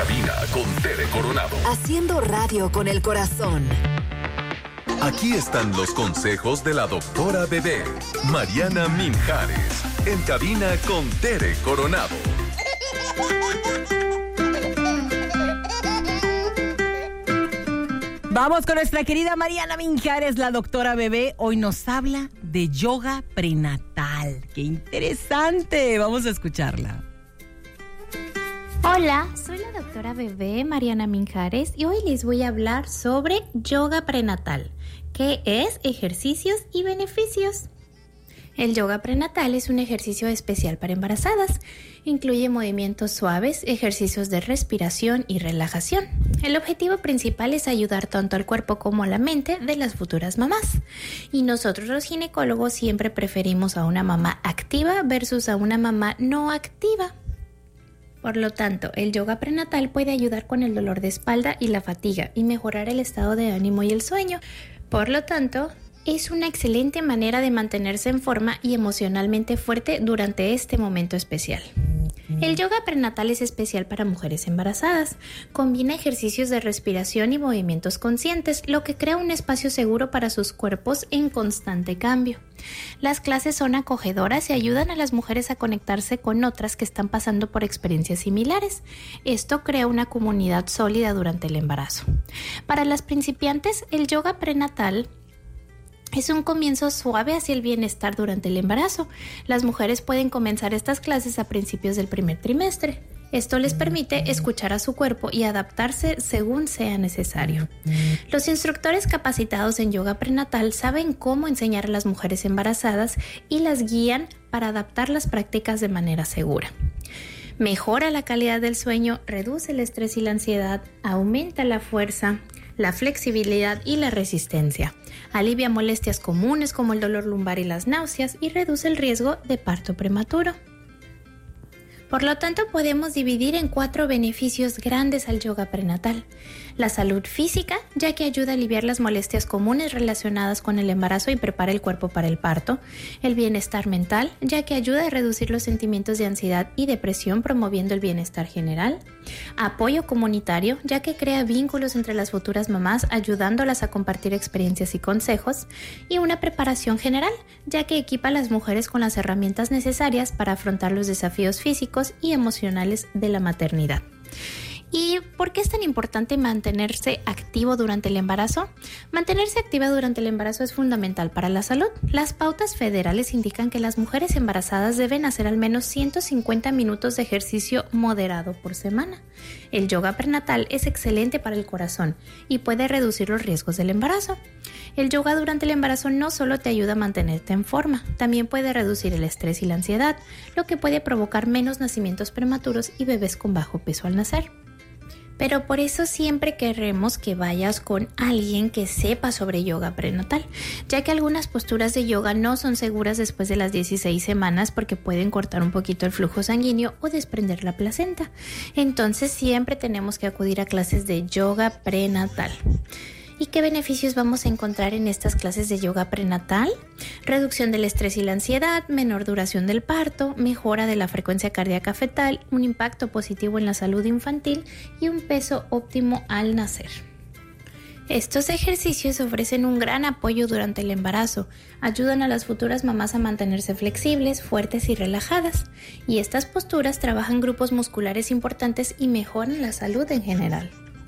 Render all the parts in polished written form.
cabina con Tere Coronado. Haciendo radio con el corazón. Aquí están los consejos de la doctora Bebé, Mariana Minjares, en cabina con Tere Coronado. Vamos con nuestra querida Mariana Minjares, la doctora Bebé. Hoy nos habla de yoga prenatal. ¡Qué interesante! Vamos a escucharla. Hola, soy la doctora Bebé, Mariana Minjares, y hoy les voy a hablar sobre yoga prenatal, que es ejercicios y beneficios. El yoga prenatal es un ejercicio especial para embarazadas. Incluye movimientos suaves, ejercicios de respiración y relajación. El objetivo principal es ayudar tanto al cuerpo como a la mente de las futuras mamás. Y nosotros los ginecólogos siempre preferimos a una mamá activa versus a una mamá no activa. Por lo tanto, el yoga prenatal puede ayudar con el dolor de espalda y la fatiga y mejorar el estado de ánimo y el sueño. Por lo tanto, es una excelente manera de mantenerse en forma y emocionalmente fuerte durante este momento especial. El yoga prenatal es especial para mujeres embarazadas. Combina ejercicios de respiración y movimientos conscientes, lo que crea un espacio seguro para sus cuerpos en constante cambio. Las clases son acogedoras y ayudan a las mujeres a conectarse con otras que están pasando por experiencias similares. Esto crea una comunidad sólida durante el embarazo. Para las principiantes, el yoga prenatal es un comienzo suave hacia el bienestar durante el embarazo. Las mujeres pueden comenzar estas clases a principios del primer trimestre. Esto les permite escuchar a su cuerpo y adaptarse según sea necesario. Los instructores capacitados en yoga prenatal saben cómo enseñar a las mujeres embarazadas y las guían para adaptar las prácticas de manera segura. Mejora la calidad del sueño, reduce el estrés y la ansiedad, aumenta la fuerza, la flexibilidad y la resistencia. Alivia molestias comunes como el dolor lumbar y las náuseas y reduce el riesgo de parto prematuro. Por lo tanto, podemos dividir en 4 beneficios grandes al yoga prenatal. La salud física, ya que ayuda a aliviar las molestias comunes relacionadas con el embarazo y prepara el cuerpo para el parto. El bienestar mental, ya que ayuda a reducir los sentimientos de ansiedad y depresión, promoviendo el bienestar general. Apoyo comunitario, ya que crea vínculos entre las futuras mamás, ayudándolas a compartir experiencias y consejos. Y una preparación general, ya que equipa a las mujeres con las herramientas necesarias para afrontar los desafíos físicos y emocionales de la maternidad. ¿Y por qué es tan importante mantenerse activo durante el embarazo? Mantenerse activa durante el embarazo es fundamental para la salud. Las pautas federales indican que las mujeres embarazadas deben hacer al menos 150 minutos de ejercicio moderado por semana. El yoga prenatal es excelente para el corazón y puede reducir los riesgos del embarazo. El yoga durante el embarazo no solo te ayuda a mantenerte en forma, también puede reducir el estrés y la ansiedad, lo que puede provocar menos nacimientos prematuros y bebés con bajo peso al nacer. Pero por eso siempre queremos que vayas con alguien que sepa sobre yoga prenatal, ya que algunas posturas de yoga no son seguras después de las 16 semanas porque pueden cortar un poquito el flujo sanguíneo o desprender la placenta. Entonces siempre tenemos que acudir a clases de yoga prenatal. ¿Y qué beneficios vamos a encontrar en estas clases de yoga prenatal? Reducción del estrés y la ansiedad, menor duración del parto, mejora de la frecuencia cardíaca fetal, un impacto positivo en la salud infantil y un peso óptimo al nacer. Estos ejercicios ofrecen un gran apoyo durante el embarazo, ayudan a las futuras mamás a mantenerse flexibles, fuertes y relajadas, y estas posturas trabajan grupos musculares importantes y mejoran la salud en general.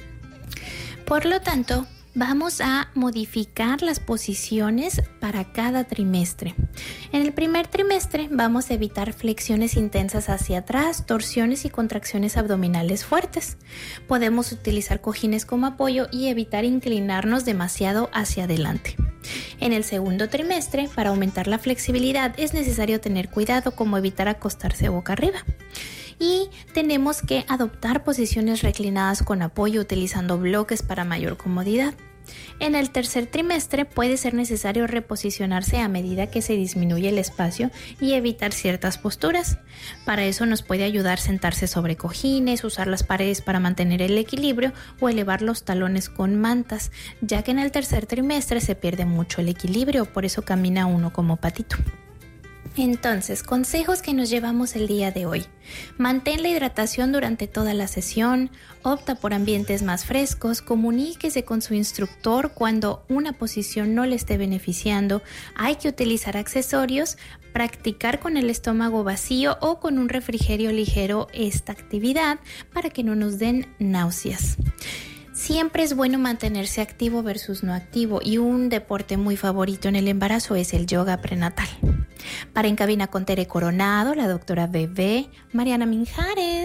Por lo tanto, vamos a modificar las posiciones para cada trimestre. En el primer trimestre vamos a evitar flexiones intensas hacia atrás, torsiones y contracciones abdominales fuertes. Podemos utilizar cojines como apoyo y evitar inclinarnos demasiado hacia adelante. En el segundo trimestre, para aumentar la flexibilidad, es necesario tener cuidado como evitar acostarse boca arriba. Y tenemos que adoptar posiciones reclinadas con apoyo utilizando bloques para mayor comodidad. En el tercer trimestre puede ser necesario reposicionarse a medida que se disminuye el espacio y evitar ciertas posturas. Para eso nos puede ayudar sentarse sobre cojines, usar las paredes para mantener el equilibrio o elevar los talones con mantas, ya que en el tercer trimestre se pierde mucho el equilibrio, por eso camina uno como patito. Entonces, consejos que nos llevamos el día de hoy. Mantén la hidratación durante toda la sesión, opta por ambientes más frescos, comuníquese con su instructor cuando una posición no le esté beneficiando, hay que utilizar accesorios, practicar con el estómago vacío o con un refrigerio ligero esta actividad para que no nos den náuseas. Siempre es bueno mantenerse activo versus no activo y un deporte muy favorito en el embarazo es el yoga prenatal. Para En Cabina con Tere Coronado, la doctora Bebé, Mariana Minjares.